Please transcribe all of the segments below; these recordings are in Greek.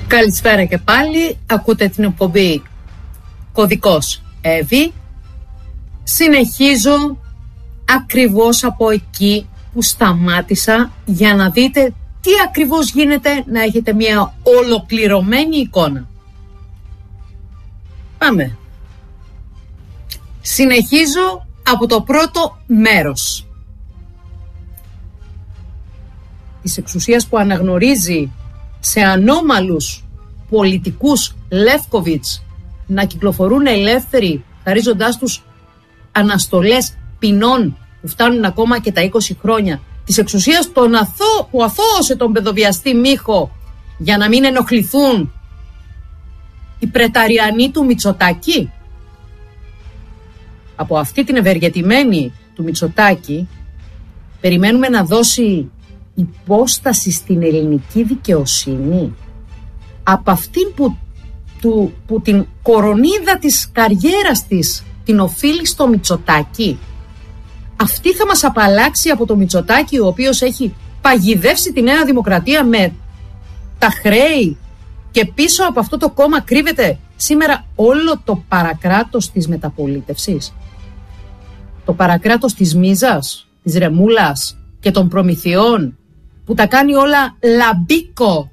Καλησπέρα και πάλι. Ακούτε την εκπομπή Κωδικός Εύη. Συνεχίζω ακριβώς από εκεί που σταμάτησα για να δείτε τι ακριβώς γίνεται, να έχετε μια ολοκληρωμένη εικόνα. Πάμε. Συνεχίζω από το πρώτο μέρος της εξουσίας που αναγνωρίζει σε ανώμαλους πολιτικούς Λεύκοβιτς να κυκλοφορούν ελεύθεροι, χαρίζοντάς τους αναστολές ποινών που φτάνουν ακόμα και τα 20 χρόνια, της εξουσίας που αθώωσε τον παιδοβιαστή Μίχο για να μην ενοχληθούν οι πρεταριανοί του Μητσοτάκη. Από αυτή την ευεργετημένη του Μητσοτάκη περιμένουμε να δώσει υπόσταση στην ελληνική δικαιοσύνη. Από αυτήν που την κορονίδα της καριέρας της την οφείλει στο Μητσοτάκη. Αυτή θα μας απαλλάξει από το Μητσοτάκη, ο οποίος έχει παγιδεύσει τη Νέα Δημοκρατία με τα χρέη, και πίσω από αυτό το κόμμα κρύβεται σήμερα όλο το παρακράτος της μεταπολίτευσης. Το παρακράτος της Μίζας, της Ρεμούλας και των Προμηθειών, που τα κάνει όλα λαμπίκο.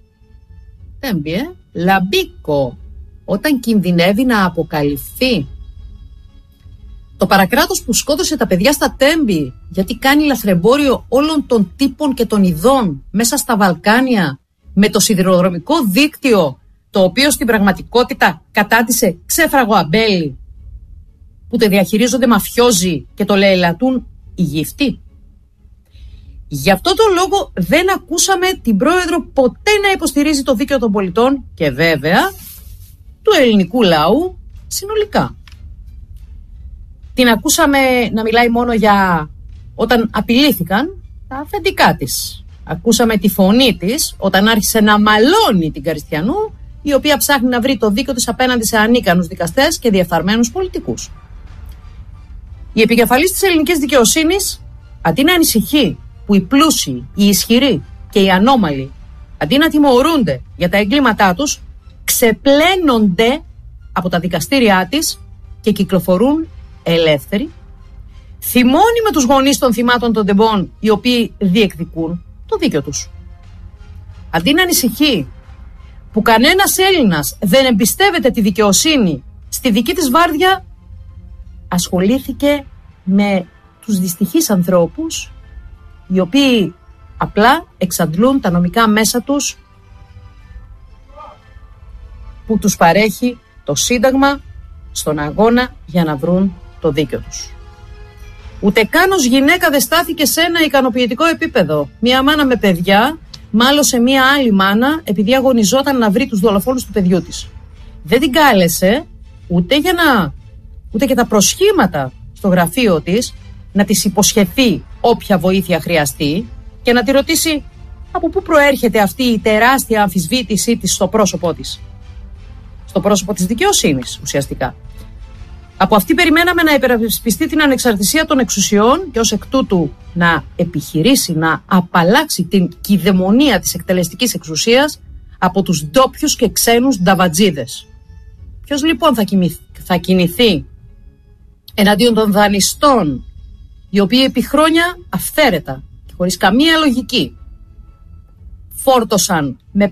Λαμπίκο. Όταν κινδυνεύει να αποκαλυφθεί. Το παρακράτος που σκότωσε τα παιδιά στα Τέμπη γιατί κάνει λαθρεμπόριο όλων των τύπων και των ειδών μέσα στα Βαλκάνια, με το σιδηροδρομικό δίκτυο, το οποίο στην πραγματικότητα κατάντησε ξέφραγο αμπέλι, που το διαχειρίζονται μαφιόζοι και το λαιλατούν οι γύφτοι. Γι' αυτό τον λόγο δεν ακούσαμε την πρόεδρο ποτέ να υποστηρίζει το δίκαιο των πολιτών και βέβαια του ελληνικού λαού συνολικά. Την ακούσαμε να μιλάει μόνο για όταν απειλήθηκαν τα αφεντικά της. Ακούσαμε τη φωνή της όταν άρχισε να μαλώνει την Καριστιανού, η οποία ψάχνει να βρει το δίκαιο της απέναντι σε ανίκανους δικαστές και διεφθαρμένους πολιτικούς. Η επικεφαλής της ελληνικής δικαιοσύνης, αντί να ανησυχεί που οι πλούσιοι, οι ισχυροί και οι ανώμαλοι, αντί να τιμωρούνται για τα εγκλήματά τους, ξεπλένονται από τα δικαστήριά της και κυκλοφορούν ελεύθεροι, θυμώνει με τους γονείς των θυμάτων των τεμπών, οι οποίοι διεκδικούν το δίκαιο τους. Αντί να ανησυχεί που κανένας Έλληνας δεν εμπιστεύεται τη δικαιοσύνη στη δική της βάρδια, ασχολήθηκε με τους δυστυχείς ανθρώπους, οι οποίοι απλά εξαντλούν τα νομικά μέσα τους που τους παρέχει το Σύνταγμα στον αγώνα για να βρουν το δίκαιο τους. Ούτε καν ως γυναίκα δεν στάθηκε σε ένα ικανοποιητικό επίπεδο. Μία μάνα με παιδιά μάλωσε μία άλλη μάνα επειδή αγωνιζόταν να βρει τους δολοφόνους του παιδιού της. Δεν την κάλεσε ούτε και τα προσχήματα στο γραφείο της να της υποσχεθεί όποια βοήθεια χρειαστεί και να τη ρωτήσει από πού προέρχεται αυτή η τεράστια αμφισβήτησή της στο πρόσωπό της. Στο πρόσωπο της δικαιοσύνης ουσιαστικά. Από αυτή περιμέναμε να υπερασπιστεί την ανεξαρτησία των εξουσιών και ως εκ τούτου να επιχειρήσει να απαλλάξει την κυδαιμονία της εκτελεστικής εξουσίας από τους ντόπιους και ξένους νταβατζίδες. Ποιος λοιπόν θα κινηθεί εναντίον των δανειστών, οι οποίοι επί χρόνια αυθαίρετα και χωρίς καμία λογική φόρτωσαν με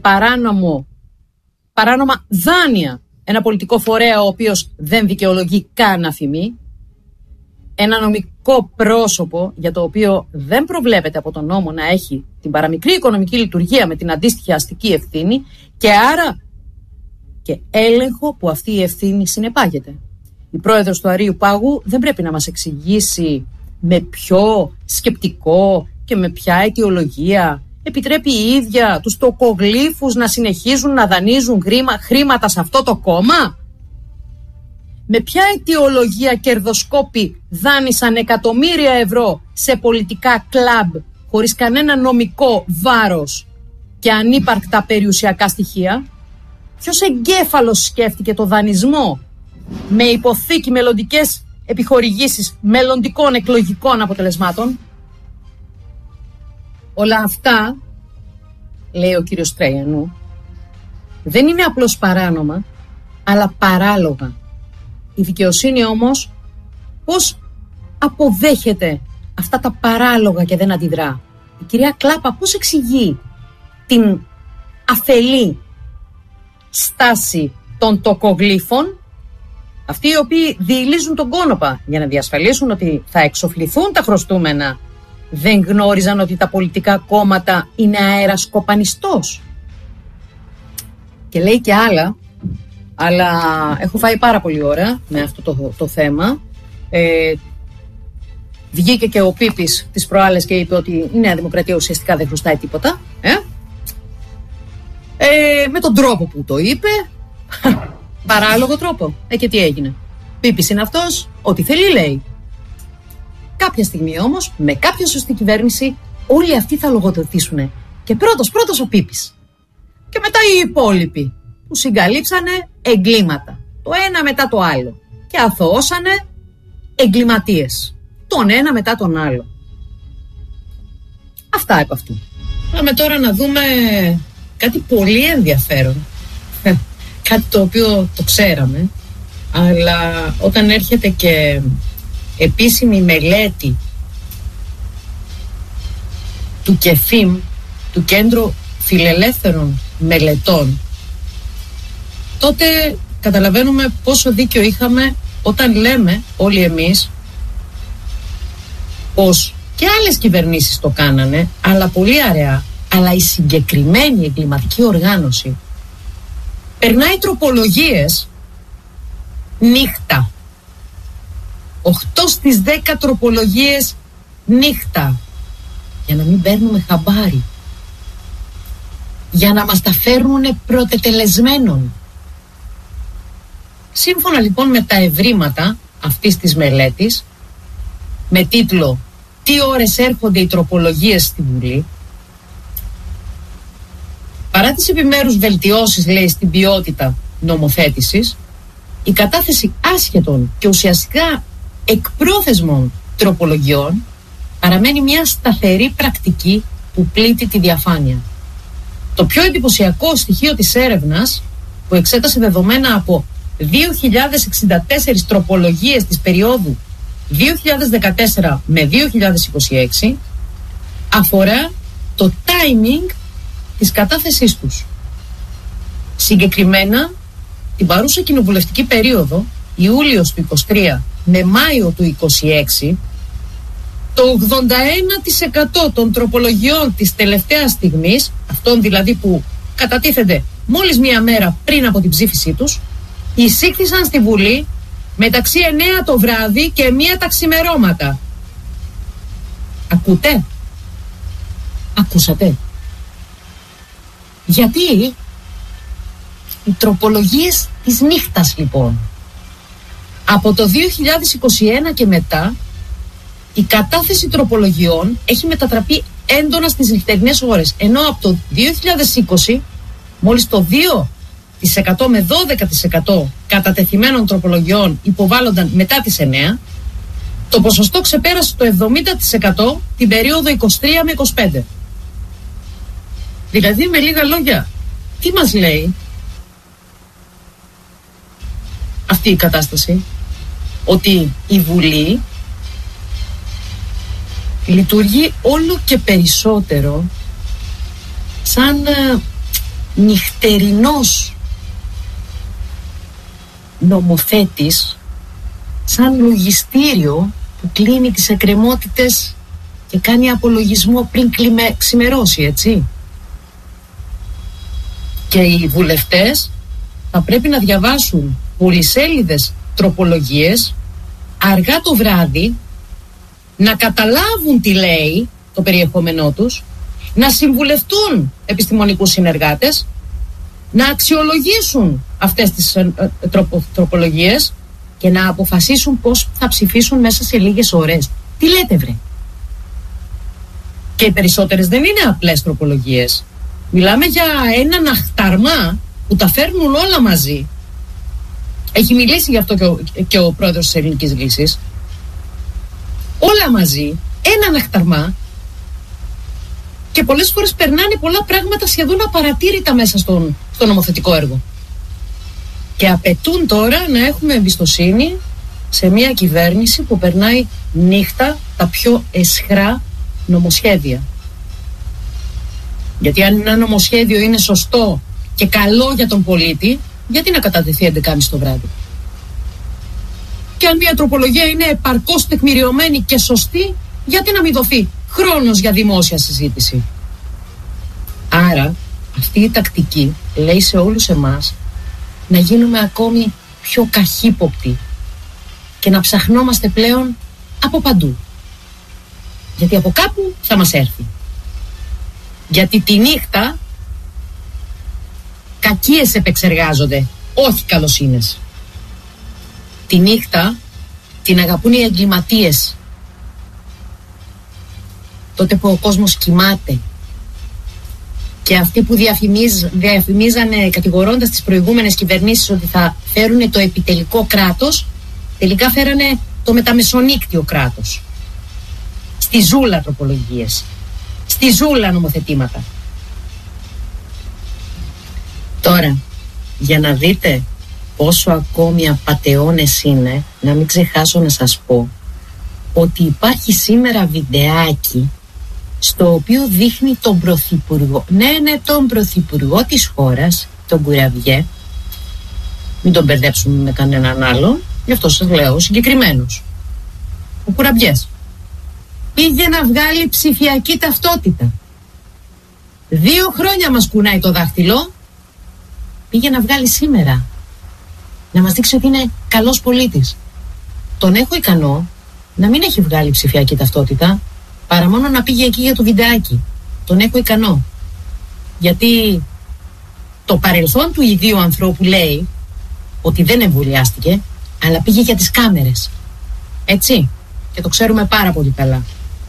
παράνομα δάνεια ένα πολιτικό φορέα ο οποίος δεν δικαιολογεί καν αφημί, ένα νομικό πρόσωπο για το οποίο δεν προβλέπεται από τον νόμο να έχει την παραμικρή οικονομική λειτουργία με την αντίστοιχη αστική ευθύνη και άρα και έλεγχο που αυτή η ευθύνη συνεπάγεται. Η πρόεδρος του Αρείου Πάγου δεν πρέπει να μας εξηγήσει με ποιο σκεπτικό και με ποια αιτιολογία επιτρέπει η ίδια τους τοκογλύφους να συνεχίζουν να δανείζουν χρήματα σε αυτό το κόμμα. Με ποια αιτιολογία κερδοσκόποι δάνεισαν εκατομμύρια ευρώ σε πολιτικά κλαμπ χωρίς κανένα νομικό βάρος και ανύπαρκτα περιουσιακά στοιχεία. Ποιος εγκέφαλος σκέφτηκε το δανεισμό με υποθήκη μελλοντικές επιχορηγήσεις μελλοντικών εκλογικών αποτελεσμάτων? Όλα αυτά, λέει ο κύριος Τρέιανου, δεν είναι απλώς παράνομα, αλλά παράλογα. Η δικαιοσύνη όμως πώς αποδέχεται αυτά τα παράλογα και δεν αντιδρά? Η κυρία Κλάπα πώς εξηγεί την αφελή στάση των τοκογλύφων, αυτοί οι οποίοι διηλίζουν τον κόνοπα για να διασφαλίσουν ότι θα εξοφληθούν τα χρωστούμενα? Δεν γνώριζαν ότι τα πολιτικά κόμματα είναι αέρας κοπανιστός? Και λέει και άλλα, αλλά έχω φάει πάρα πολύ ώρα με αυτό το θέμα. Βγήκε και ο Πίπης τις προάλλες και είπε ότι η Νέα Δημοκρατία ουσιαστικά δεν χρωστάει τίποτα. Με τον τρόπο που το είπε, παράλογο τρόπο. Και τι έγινε? Πίπης είναι αυτός, ό,τι θέλει λέει. Κάποια στιγμή όμως, με κάποια σωστή κυβέρνηση, όλοι αυτοί θα λογοδοτήσουν. Και πρώτος ο Πίπης. Και μετά οι υπόλοιποι που συγκαλύψανε εγκλήματα. Το ένα μετά το άλλο. Και αθωώσανε εγκληματίες. Τον ένα μετά τον άλλο. Αυτά από αυτού. Πάμε τώρα να δούμε κάτι πολύ ενδιαφέρον. Κάτι το οποίο το ξέραμε, αλλά όταν έρχεται και επίσημη μελέτη του ΚΕΦΙΜ, του Κέντρου Φιλελεύθερων Μελετών, τότε καταλαβαίνουμε πόσο δίκιο είχαμε όταν λέμε όλοι εμείς πως και άλλες κυβερνήσεις το κάνανε, αλλά πολύ αραιά, αλλά η συγκεκριμένη εγκληματική οργάνωση περνάει τροπολογίες νύχτα. 8 στις 10 τροπολογίες νύχτα. Για να μην παίρνουμε χαμπάρι. Για να μας τα φέρνουνε πρωτετελεσμένων. Σύμφωνα λοιπόν με τα ευρήματα αυτής της μελέτης, με τίτλο «Τι ώρες έρχονται οι τροπολογίες στη Βουλή», παρά τις επιμέρους βελτιώσεις, λέει, στην ποιότητα νομοθέτησης, η κατάθεση άσχετων και ουσιαστικά εκπρόθεσμων τροπολογιών παραμένει μια σταθερή πρακτική που πλήττει τη διαφάνεια. Το πιο εντυπωσιακό στοιχείο της έρευνας, που εξέτασε δεδομένα από 2.064 τροπολογίες της περίοδου 2014 με 2026, αφορά το timing της κατάθεσής τους. Συγκεκριμένα, την παρούσα κοινοβουλευτική περίοδο, Ιούλιος του 23 με Μάιο του 26, το 81% των τροπολογιών της τελευταίας στιγμής, αυτών δηλαδή που κατατίθενται μόλις μία μέρα πριν από την ψήφισή τους, εισήχθησαν στη Βουλή μεταξύ 9 το βράδυ και 1 τα ξημερώματα. Ακούτε? Ακούσατε? Γιατί οι τροπολογίες της νύχτας λοιπόν. Από το 2021 και μετά η κατάθεση τροπολογιών έχει μετατραπεί έντονα στις νυχτερινές ώρες. Ενώ από το 2020 μόλις το 2% με 12% κατατεθειμένων τροπολογιών υποβάλλονταν μετά τις 9, το ποσοστό ξεπέρασε το 70% την περίοδο 23 με 25. Δηλαδή με λίγα λόγια, τι μας λέει αυτή η κατάσταση? Ότι η Βουλή λειτουργεί όλο και περισσότερο σαν νυχτερινός νομοθέτης, σαν λογιστήριο που κλείνει τις εκκρεμότητες και κάνει απολογισμό πριν ξημερώσει, έτσι. Και οι βουλευτές θα πρέπει να διαβάσουν πολυσέλιδες τροπολογίες αργά το βράδυ, να καταλάβουν τι λέει το περιεχόμενό τους, να συμβουλευτούν επιστημονικούς συνεργάτες, να αξιολογήσουν αυτές τις τροπολογίες και να αποφασίσουν πώς θα ψηφίσουν μέσα σε λίγες ώρες. Τι λέτε βρε? Και οι περισσότερες δεν είναι απλές τροπολογίες. Μιλάμε για έναν αχταρμά που τα φέρνουν όλα μαζί. Έχει μιλήσει γι' αυτό και ο πρόεδρος της Ελληνικής Λύσης. Όλα μαζί, έναν αχταρμά, και πολλές φορές περνάνε πολλά πράγματα σχεδόν απαρατήρητα μέσα στο νομοθετικό έργο. Και απαιτούν τώρα να έχουμε εμπιστοσύνη σε μια κυβέρνηση που περνάει νύχτα τα πιο αισχρά νομοσχέδια. Γιατί αν ένα νομοσχέδιο είναι σωστό και καλό για τον πολίτη, γιατί να κατατεθεί 11.30 το βράδυ? Και αν μια τροπολογία είναι επαρκώς τεκμηριωμένη και σωστή, γιατί να μην δοθεί χρόνος για δημόσια συζήτηση? Άρα αυτή η τακτική λέει σε όλους εμάς να γίνουμε ακόμη πιο καχύποπτοι και να ψαχνόμαστε πλέον από παντού. Γιατί από κάπου θα μας έρθει. Γιατί τη νύχτα κακίες επεξεργάζονται, όχι καλοσύνες. Τη νύχτα την αγαπούν οι εγκληματίες. Τότε που ο κόσμος κοιμάται. Και αυτοί που διαφημίζανε κατηγορώντας τις προηγούμενες κυβερνήσεις ότι θα φέρουν το επιτελικό κράτος, τελικά φέρανε το μεταμεσονύκτιο κράτος. Στη ζούλα τροπολογίες, στη ζούλα νομοθετήματα. Τώρα, για να δείτε πόσο ακόμη απατεώνες είναι, να μην ξεχάσω να σας πω ότι υπάρχει σήμερα βιντεάκι στο οποίο δείχνει τον πρωθυπουργό, τον πρωθυπουργό της χώρας, τον Κουραμπιέ, μην τον μπερδέψουμε με κανέναν άλλον, γι' αυτό σας λέω συγκεκριμένος. Ο Κουραμπιές πήγε να βγάλει ψηφιακή ταυτότητα. 2 χρόνια μας κουνάει το δάχτυλο, πήγε να βγάλει σήμερα, να μας δείξει ότι είναι καλός πολίτης. Τον έχω ικανό να μην έχει βγάλει ψηφιακή ταυτότητα, παρά μόνο να πήγε εκεί για το βιντεάκι. Τον έχω ικανό. Γιατί το παρελθόν του ιδίου ανθρώπου λέει ότι δεν εμβολιάστηκε, αλλά πήγε για τις κάμερες. Έτσι. Και το ξέρουμε πάρα πολύ καλά.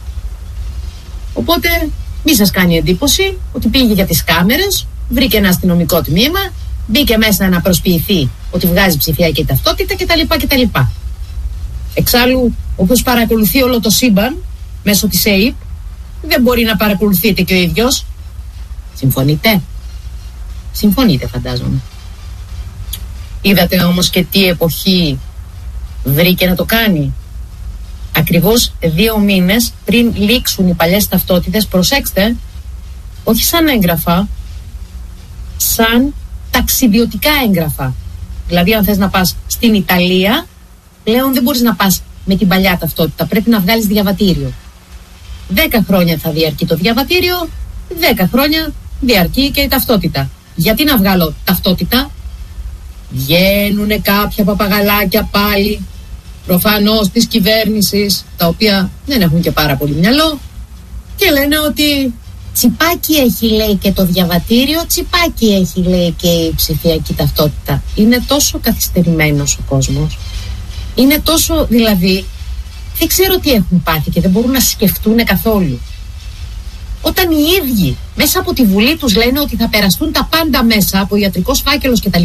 Οπότε μη σας κάνει εντύπωση ότι πήγε για τις κάμερες, βρήκε ένα αστυνομικό τμήμα, μπήκε μέσα να προσποιηθεί ότι βγάζει ψηφιακή ταυτότητα κτλ. Εξάλλου, όπως παρακολουθεί όλο το σύμπαν μέσω της ΑΕΠ, δεν μπορεί να παρακολουθείτε και ο ίδιος. Συμφωνείτε? Συμφωνείτε, φαντάζομαι. Είδατε όμως και τι εποχή βρήκε να το κάνει. Ακριβώς 2 μήνες πριν λήξουν οι παλιές ταυτότητες, προσέξτε, όχι σαν έγγραφα, σαν ταξιδιωτικά έγγραφα. Δηλαδή αν θες να πας στην Ιταλία, πλέον δεν μπορείς να πας με την παλιά ταυτότητα, πρέπει να βγάλεις διαβατήριο. 10 χρόνια θα διαρκεί το διαβατήριο, 10 χρόνια διαρκεί και η ταυτότητα. Γιατί να βγάλω ταυτότητα? Βγαίνουνε κάποια παπαγαλάκια πάλι, προφανώς της κυβέρνησης, τα οποία δεν έχουν και πάρα πολύ μυαλό, και λένε ότι τσιπάκι έχει, λέει, και το διαβατήριο, τσιπάκι έχει, λέει, και η ψηφιακή ταυτότητα. Είναι τόσο καθυστερημένος ο κόσμος, είναι τόσο, δηλαδή δεν ξέρω τι έχουν πάθει και δεν μπορούν να σκεφτούν καθόλου. Όταν οι ίδιοι μέσα από τη Βουλή τους λένε ότι θα περαστούν τα πάντα μέσα από ιατρικός φάκελος κτλ.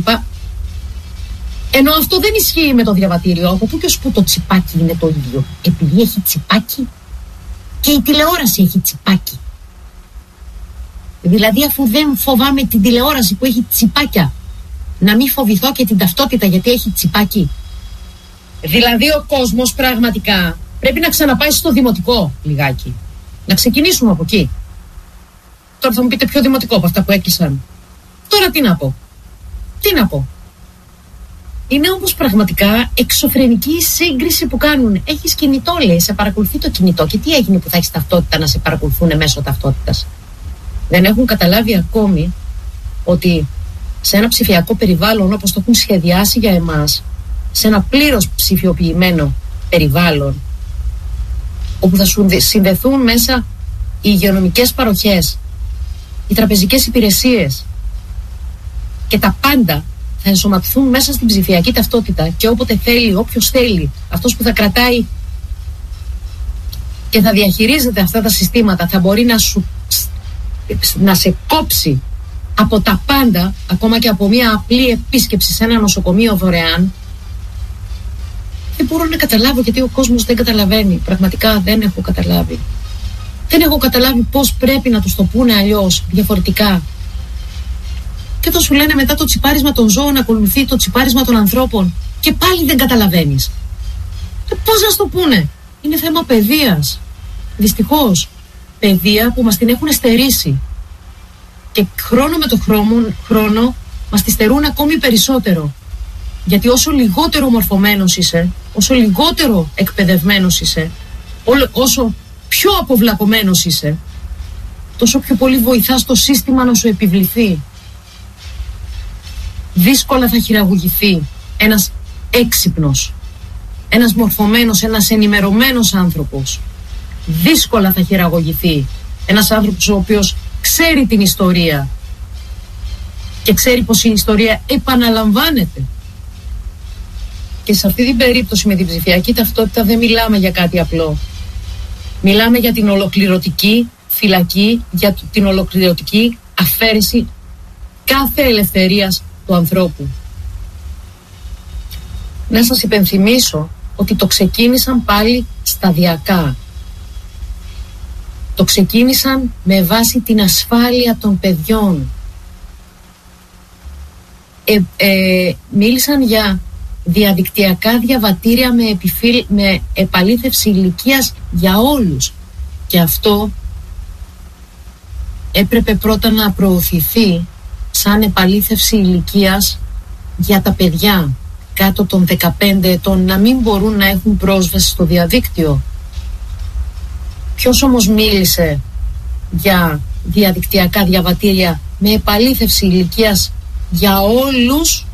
Ενώ αυτό δεν ισχύει με το διαβατήριο. Από πού και ως πού το τσιπάκι είναι το ίδιο? Επειδή έχει τσιπάκι, και η τηλεόραση έχει τσιπάκι. Δηλαδή αφού δεν φοβάμαι την τηλεόραση που έχει τσιπάκια, να μην φοβηθώ και την ταυτότητα γιατί έχει τσιπάκι? Δηλαδή ο κόσμος πραγματικά πρέπει να ξαναπάει στο δημοτικό λιγάκι. Να ξεκινήσουμε από εκεί. Τώρα θα μου πείτε, ποιο δημοτικό από αυτά που έκλεισαν? Τώρα τι να πω? Τι να πω? Είναι όμως πραγματικά εξωφρενική η σύγκριση που κάνουν. Έχεις κινητό, λέει, σε παρακολουθεί το κινητό. Και τι έγινε που θα έχεις ταυτότητα να σε παρακολουθούν μέσω ταυτότητας? Δεν έχουν καταλάβει ακόμη ότι σε ένα ψηφιακό περιβάλλον όπως το έχουν σχεδιάσει για εμάς, σε ένα πλήρως ψηφιοποιημένο περιβάλλον, όπου θα σου συνδεθούν μέσα οι υγειονομικές παροχές, οι τραπεζικές υπηρεσίες και τα πάντα θα ενσωματωθούν μέσα στην ψηφιακή ταυτότητα, και όποτε θέλει, όποιος θέλει, αυτός που θα κρατάει και θα διαχειρίζεται αυτά τα συστήματα, θα μπορεί να σε κόψει από τα πάντα, ακόμα και από μια απλή επίσκεψη σε ένα νοσοκομείο δωρεάν. Δεν μπορώ να καταλάβω γιατί ο κόσμος δεν καταλαβαίνει. Πραγματικά δεν έχω καταλάβει. Δεν έχω καταλάβει πώς πρέπει να τους το πούνε αλλιώς, διαφορετικά. Και όταν σου λένε μετά το τσιπάρισμα των ζώων ακολουθεί το τσιπάρισμα των ανθρώπων και πάλι δεν καταλαβαίνεις. Πώς να σου το πούνε? Είναι θέμα παιδείας. Δυστυχώς. Παιδεία που μας την έχουν στερήσει. Και χρόνο με το χρόνο μας τη στερούν ακόμη περισσότερο. Γιατί όσο λιγότερο μορφωμένος είσαι, όσο λιγότερο εκπαιδευμένος είσαι, όσο πιο αποβλακωμένος είσαι, τόσο πιο πολύ βοηθάς το σύστημα να σου επιβληθεί. Δύσκολα θα χειραγωγηθεί ένας έξυπνος, ένας μορφωμένος, ένας ενημερωμένος άνθρωπος. Δύσκολα θα χειραγωγηθεί ένας άνθρωπος ο οποίος ξέρει την ιστορία και ξέρει πως η ιστορία επαναλαμβάνεται. Και σε αυτή την περίπτωση με την ψηφιακή ταυτότητα δεν μιλάμε για κάτι απλό. Μιλάμε για την ολοκληρωτική φυλακή, για την ολοκληρωτική αφαίρεση κάθε ελευθερίας του ανθρώπου. Να σας υπενθυμίσω ότι το ξεκίνησαν πάλι σταδιακά. Το ξεκίνησαν με βάση την ασφάλεια των παιδιών. Μίλησαν για διαδικτυακά διαβατήρια με επαλήθευση ηλικίας για όλους. Και αυτό έπρεπε πρώτα να προωθηθεί σαν επαλήθευση ηλικίας για τα παιδιά κάτω των 15 ετών, να μην μπορούν να έχουν πρόσβαση στο διαδίκτυο. Ποιος όμως μίλησε για διαδικτυακά διαβατήρια με επαλήθευση ηλικίας για όλους?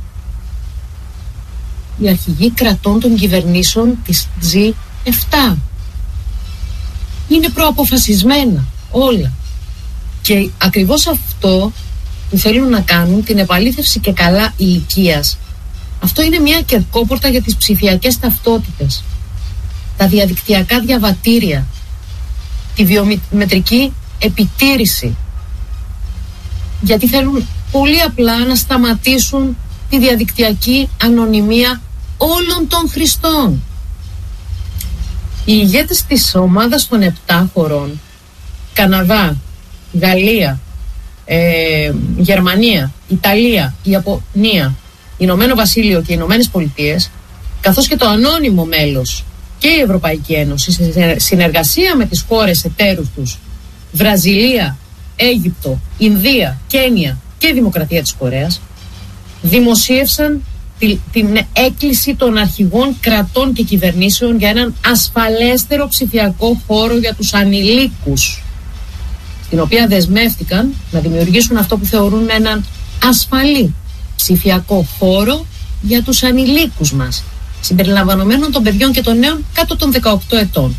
Οι αρχηγοί κρατών των κυβερνήσεων της G7. Είναι προαποφασισμένα όλα. Και ακριβώς αυτό που θέλουν να κάνουν, την επαλήθευση και καλά ηλικίας, αυτό είναι μια κερκόπορτα για τις ψηφιακές ταυτότητες. Τα διαδικτυακά διαβατήρια, τη βιομετρική επιτήρηση. Γιατί θέλουν πολύ απλά να σταματήσουν τη διαδικτυακή ανωνυμία όλων των χρηστών. Οι ηγέτες της ομάδας των 7 χωρών, Καναδά, Γαλλία, Γερμανία, Ιταλία, Ιαπωνία, Ηνωμένο Βασίλειο και οι Ηνωμένες Πολιτείες, καθώς και το ανώνυμο μέλος και η Ευρωπαϊκή Ένωση, σε συνεργασία με τις χώρες εταίρους τους, Βραζιλία, Αίγυπτο, Ινδία, Κένια και η Δημοκρατία της Κορέας, δημοσίευσαν την έκκληση των αρχηγών κρατών και κυβερνήσεων για έναν ασφαλέστερο ψηφιακό χώρο για τους ανηλίκους, στην οποία δεσμεύτηκαν να δημιουργήσουν αυτό που θεωρούν έναν ασφαλή ψηφιακό χώρο για τους ανηλίκους μας, συμπεριλαμβανομένων των παιδιών και των νέων κάτω των 18 ετών.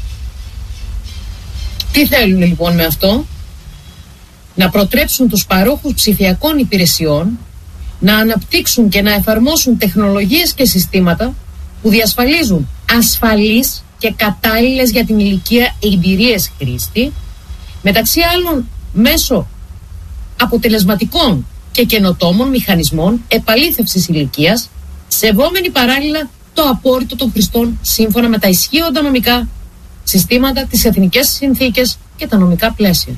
Τι θέλουν λοιπόν με αυτό? Να προτρέψουν τους παρόχους ψηφιακών υπηρεσιών να αναπτύξουν και να εφαρμόσουν τεχνολογίες και συστήματα που διασφαλίζουν ασφαλείς και κατάλληλες για την ηλικία εμπειρίες χρήστη, μεταξύ άλλων μέσω αποτελεσματικών και καινοτόμων μηχανισμών επαλήθευσης ηλικίας, σεβόμενοι παράλληλα το απόρριτο των χρηστών σύμφωνα με τα ισχύοντα νομικά συστήματα, τις εθνικές συνθήκες και τα νομικά πλαίσια.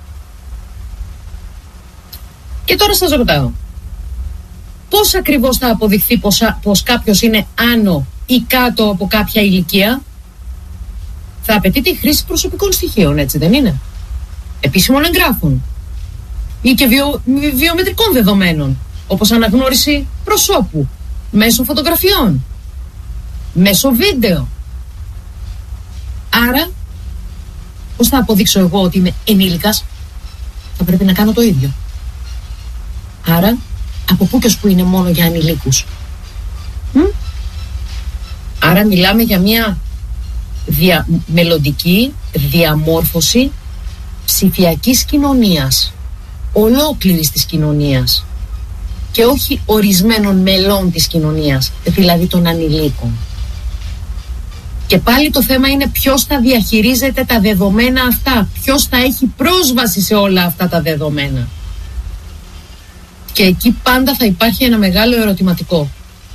Και τώρα σας ρωτάω, πώς ακριβώς θα αποδειχθεί πως κάποιος είναι άνω ή κάτω από κάποια ηλικία? Θα απαιτείται η χρήση προσωπικών στοιχείων, έτσι δεν είναι? Επίσημων εγγράφων ή και βιομετρικών δεδομένων, όπως αναγνώριση προσώπου, μέσω φωτογραφιών, μέσω βίντεο. Άρα, πώς θα αποδείξω εγώ ότι είμαι ενήλικας? Θα πρέπει να κάνω το ίδιο. Άρα, από πού και ως πού είναι μόνο για ανηλίκους? Άρα μιλάμε για μια μελλοντική διαμόρφωση ψηφιακής κοινωνίας, ολόκληρης της κοινωνίας και όχι ορισμένων μελών της κοινωνίας, δηλαδή των ανηλίκων. Και πάλι το θέμα είναι ποιος θα διαχειρίζεται τα δεδομένα αυτά, ποιος θα έχει πρόσβαση σε όλα αυτά τα δεδομένα. Και εκεί πάντα θα υπάρχει ένα μεγάλο ερωτηματικό.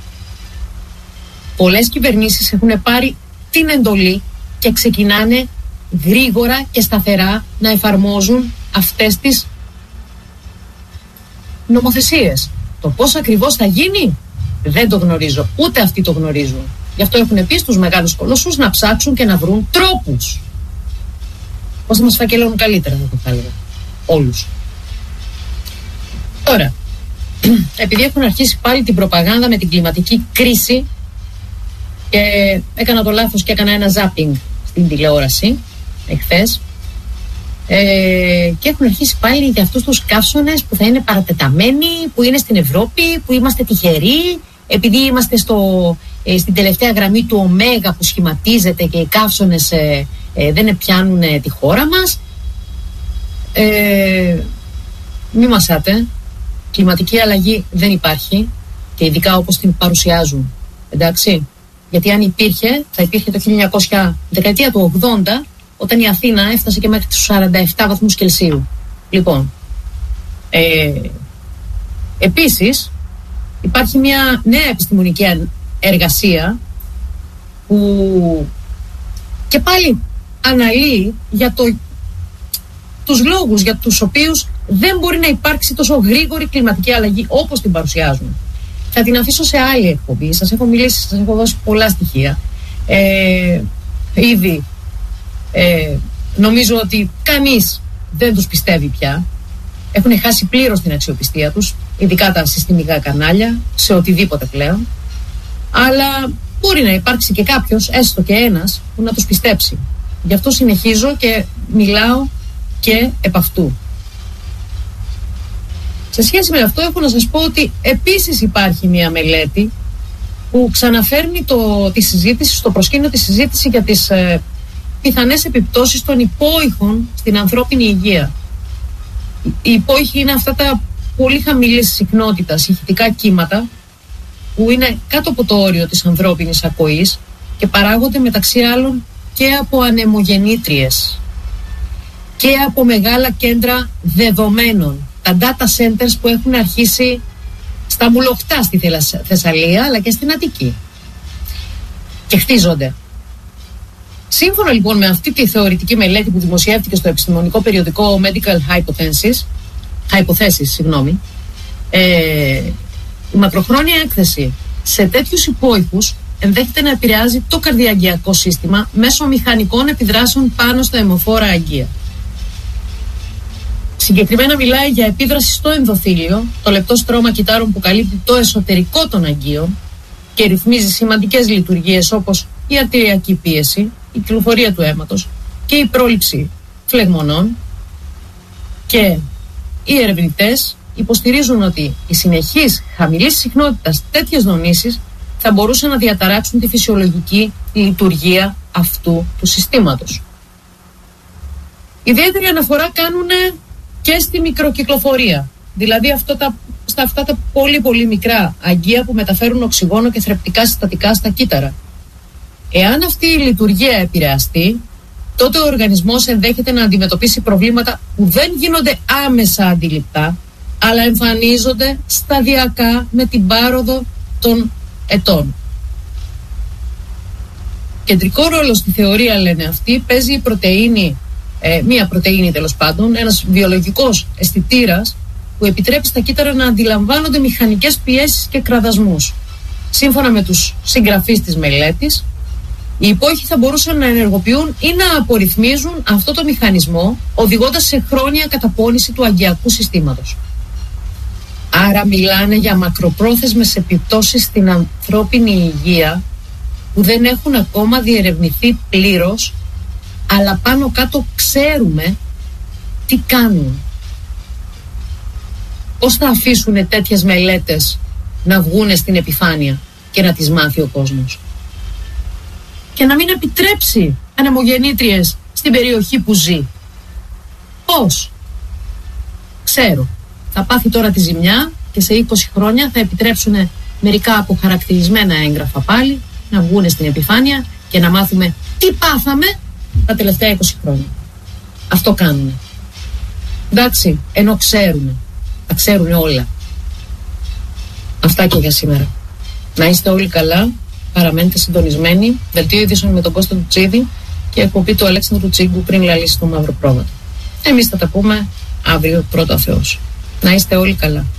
Πολλές κυβερνήσεις έχουν πάρει την εντολή και ξεκινάνε γρήγορα και σταθερά να εφαρμόζουν αυτές τις νομοθεσίες. Το πώς ακριβώς θα γίνει δεν το γνωρίζω, ούτε αυτοί το γνωρίζουν. Γι' αυτό έχουν πει στους μεγάλους κολοσσούς να ψάξουν και να βρουν τρόπους πώς να μας φακελώνουν καλύτερα, θα έλεγα. Όλους. Τώρα, επειδή έχουν αρχίσει πάλι την προπαγάνδα με την κλιματική κρίση και έκανα το λάθος και έκανα ένα ζάπινγκ στην τηλεόραση εχθές, και έχουν αρχίσει πάλι για αυτούς τους καύσωνες που θα είναι παρατεταμένοι, που είναι στην Ευρώπη, που είμαστε τυχεροί επειδή είμαστε στην τελευταία γραμμή του ωμέγα που σχηματίζεται και οι καύσωνες δεν πιάνουν τη χώρα μας. Μη μασάτε, κλιματική αλλαγή δεν υπάρχει, και ειδικά όπως την παρουσιάζουν, εντάξει, γιατί αν υπήρχε θα υπήρχε το 1900, δεκαετία του 80, όταν η Αθήνα έφτασε και μέχρι τους 47 βαθμούς Κελσίου. Λοιπόν, επίσης υπάρχει μια νέα επιστημονική εργασία που και πάλι αναλύει για τους λόγους για τους οποίους δεν μπορεί να υπάρξει τόσο γρήγορη κλιματική αλλαγή όπως την παρουσιάζουν. Θα την αφήσω σε άλλη εκπομπή. Σας έχω μιλήσει, σας έχω δώσει πολλά στοιχεία. Ήδη νομίζω ότι κανείς δεν τους πιστεύει πια. Έχουν χάσει πλήρως την αξιοπιστία τους, ειδικά τα συστημικά κανάλια, σε οτιδήποτε πλέον. Αλλά μπορεί να υπάρξει και κάποιος, έστω και ένας, που να τους πιστέψει. Γι' αυτό συνεχίζω και μιλάω και επ' αυτού. Σε σχέση με αυτό έχω να σας πω ότι επίσης υπάρχει μια μελέτη που ξαναφέρνει τη συζήτηση, στο προσκήνιο τη συζήτηση για τις πιθανές επιπτώσεις των υπόϊχων στην ανθρώπινη υγεία. Οι υπόϊχοι είναι αυτά τα πολύ χαμηλής συχνότητας ηχητικά κύματα που είναι κάτω από το όριο της ανθρώπινης ακοής και παράγονται μεταξύ άλλων και από ανεμογεννήτριες και από μεγάλα κέντρα δεδομένων, τα data centers που έχουν αρχίσει στα Μουλοχτά στη Θεσσαλία αλλά και στην Αττική και χτίζονται. Σύμφωνα λοιπόν με αυτή τη θεωρητική μελέτη που δημοσιεύτηκε στο επιστημονικό περιοδικό Medical Hypothesis, η μακροχρόνια έκθεση σε τέτοιους υπόϊχους ενδέχεται να επηρεάζει το καρδιαγγειακό σύστημα μέσω μηχανικών επιδράσεων πάνω στα αιμοφόρα αγγεία. Συγκεκριμένα μιλάει για επίδραση στο ενδοθήλιο, το λεπτό στρώμα κυτάρων που καλύπτει το εσωτερικό των αγγείων και ρυθμίζει σημαντικές λειτουργίες όπως η αρτηριακή πίεση, η κυκλοφορία του αίματος και η πρόληψη φλεγμονών. Και οι ερευνητές υποστηρίζουν ότι οι συνεχείς χαμηλής συχνότητας τέτοιες δονήσεις θα μπορούσαν να διαταράξουν τη φυσιολογική λειτουργία αυτού του συστήματος. Ιδιαίτερη αναφορά κάνουν και στη μικροκυκλοφορία, δηλαδή στα αυτά τα πολύ πολύ μικρά αγγεία που μεταφέρουν οξυγόνο και θρεπτικά συστατικά στα κύτταρα. Εάν αυτή η λειτουργία επηρεαστεί, τότε ο οργανισμός ενδέχεται να αντιμετωπίσει προβλήματα που δεν γίνονται άμεσα αντιληπτά, αλλά εμφανίζονται σταδιακά με την πάροδο των ετών. Κεντρικό ρόλο στη θεωρία, λένε αυτοί, παίζει η πρωτεΐνη, μία πρωτεΐνη τέλος πάντων, ένας βιολογικός αισθητήρας που επιτρέπει στα κύτταρα να αντιλαμβάνονται μηχανικές πιέσεις και κραδασμούς. Σύμφωνα με τους συγγραφείς της μελέτης, οι υπόϊχοι θα μπορούσαν να ενεργοποιούν ή να απορριθμίζουν αυτό το μηχανισμό, οδηγώντας σε χρόνια καταπώνηση του αγγειακού συστήματος. Άρα μιλάνε για μακροπρόθεσμες επιπτώσεις στην ανθρώπινη υγεία που δεν έχουν ακόμα διερευνηθεί πλήρως, αλλά πάνω κάτω ξέρουμε τι κάνουν. Πώς θα αφήσουν τέτοιες μελέτες να βγούνε στην επιφάνεια και να τις μάθει ο κόσμος και να μην επιτρέψει ανεμογεννήτριες στην περιοχή που ζει? Πώς? Ξέρω. Θα πάθει τώρα τη ζημιά και σε 20 χρόνια θα επιτρέψουν μερικά αποχαρακτηρισμένα έγγραφα πάλι να βγούνε στην επιφάνεια και να μάθουμε τι πάθαμε τα τελευταία 20 χρόνια. Αυτό κάνουνε. Εντάξει, ενώ ξέρουνε. Τα ξέρουνε όλα. Αυτά και για σήμερα. Να είστε όλοι καλά. Παραμένετε συντονισμένοι. Δελτίο ειδήσεων με τον Κώστα Τουτσίδη και εκπομπή του Αλέξανδρου Τσίγκου πριν λαλήσει το μαύρο πρόβατο. Εμείς θα τα πούμε αύριο, πρώτο Θεός. Να είστε όλοι καλά.